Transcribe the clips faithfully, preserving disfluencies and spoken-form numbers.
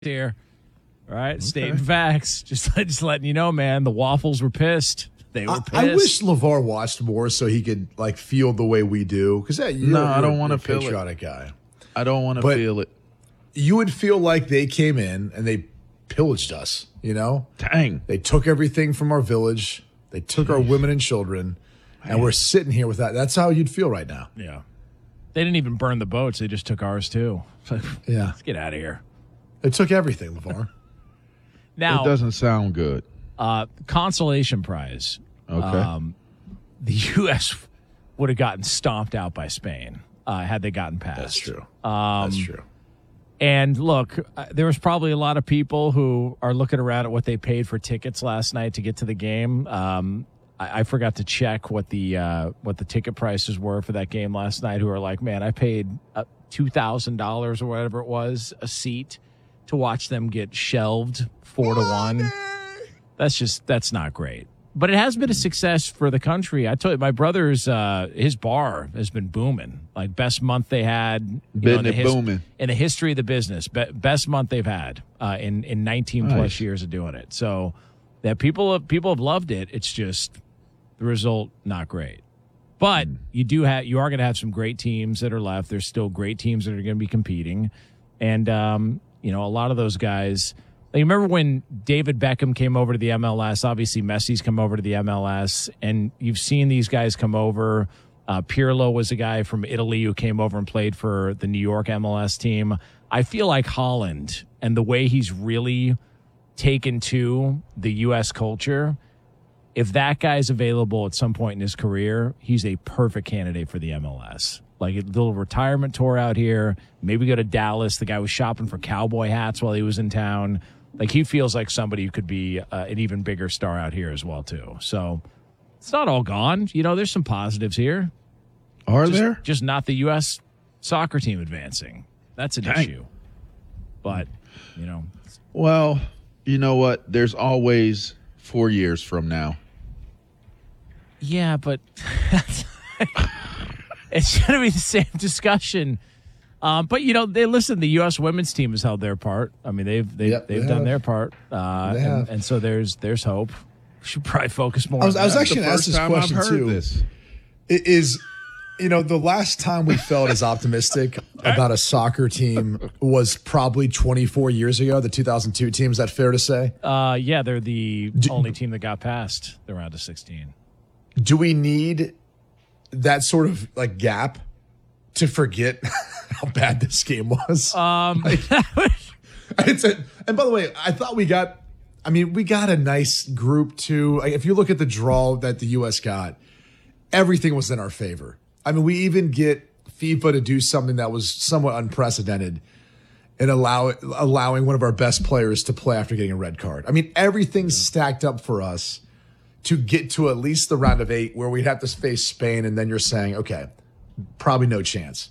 here. All right, okay. Stating facts. Just, just letting you know, man. The Waffles were pissed. They were pissed. I, I wish LeVar watched more so he could like feel the way we do. Because that no, I don't want to feel patriotic it. guy. I don't want to feel it. You would feel like they came in and they pillaged us. You know, dang. They took everything from our village. They took Jeez. our women and children, man. And we're sitting here with that. That's how you'd feel right now. Yeah. They didn't even burn the boats. They just took ours too. Like, yeah. Let's get out of here. They took everything, LeVar. Now, it doesn't sound good. Uh, consolation prize. Okay. Um, the U S would have gotten stomped out by Spain uh, had they gotten past. That's true. Um, That's true. And look, uh, there was probably a lot of people who are looking around at what they paid for tickets last night to get to the game. Um, I, I forgot to check what the uh, what the ticket prices were for that game last night. Who are like, man, I paid uh, two thousand dollars or whatever it was a seat to watch them get shelved four to one. That's just, that's not great. But it has been a success for the country. I told you, my brother's, uh, his bar has been booming. Like, best month they had. Been in, the his, booming. in the history of the business. Be- best month they've had uh, in, in nineteen plus nice. years of doing it. So, that people have, people have loved it. It's just, the result, not great. But mm. you do have, you are going to have some great teams that are left. There's still great teams that are going to be competing. And, um, you know, a lot of those guys. Like, you remember when David Beckham came over to the M L S? Obviously, Messi's come over to the M L S, and you've seen these guys come over. Uh, Pirlo was a guy from Italy who came over and played for the New York M L S team. I feel like Haaland and the way he's really taken to the U S culture, if that guy's available at some point in his career, he's a perfect candidate for the M L S. Like a little retirement tour out here, maybe go to Dallas. The guy was shopping for cowboy hats while he was in town. Like, he feels like somebody who could be uh, an even bigger star out here as well, too. So it's not all gone. You know, there's some positives here. Are just, there? Just not the U S soccer team advancing. That's an Dang. issue. But, you know. Well, you know what? There's always four years from now. Yeah, but it's going to be the same discussion. Um, but, you know, they listen, the U S women's team has held their part. I mean, they've they've, yep, they've they done have. their part. Uh, they and, and so there's there's hope. We should probably focus more I was, on I was that. actually going to ask this question, I've heard too. This. It is, you know, the last time we felt as optimistic about a soccer team was probably twenty-four years ago, the two thousand two team. Is that fair to say? Uh, yeah, they're the Do, only team that got past the round of sixteen. Do we need that sort of, like, gap to forget how bad this game was? Um, like, it's a, and by the way, I thought we got, I mean, we got a nice group too. Like, if you look at the draw that the U S got, everything was in our favor. I mean, we even get FIFA to do something that was somewhat unprecedented and allow allowing one of our best players to play after getting a red card. I mean, everything's stacked up for us to get to at least the round of eight where we'd have to face Spain, and then you're saying, okay, probably no chance.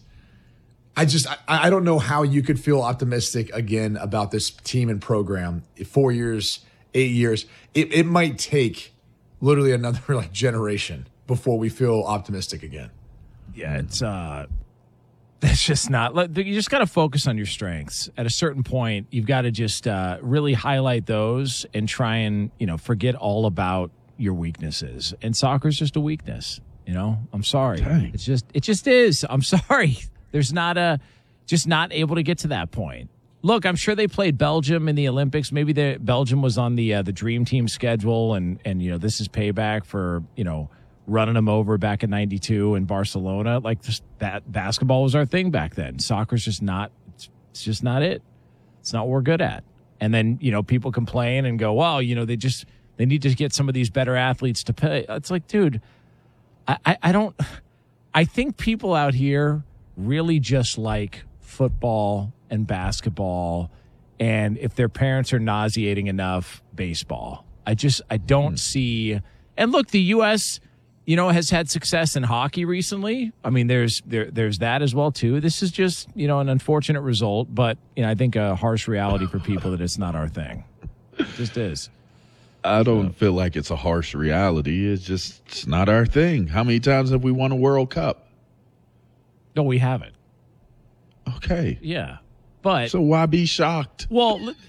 I just, I, I don't know how you could feel optimistic again about this team and program. Four years, eight years, it, it might take literally another like generation before we feel optimistic again. Yeah, it's uh, that's just not. You just got to focus on your strengths. At a certain point, you've got to just uh, really highlight those and try and, you know, forget all about your weaknesses. And soccer's just a weakness. You know, I'm sorry. Dang. It's just, it just is. I'm sorry. There's not a, just not able to get to that point. Look, I'm sure they played Belgium in the Olympics. Maybe the Belgium was on the uh, the dream team schedule, and and you know this is payback for you know running them over back in ninety-two in Barcelona. Like, just that basketball was our thing back then. Soccer's just not. It's, it's just not it. It's not what we're good at. And then you know people complain and go, well, you know they just they need to get some of these better athletes to pay. It's like, dude. I, I don't I think people out here really just like football and basketball, and if their parents are nauseating enough, baseball. I just I don't mm. see. And look, the U S you know has had success in hockey recently. I mean, there's there there's that as well too. This is just you know an unfortunate result, but you know I think a harsh reality for people that it's not our thing. It just is. I don't feel like it's a harsh reality. It's just it's not our thing. How many times have we won a World Cup? No, we haven't. Okay. Yeah. But So why be shocked? well,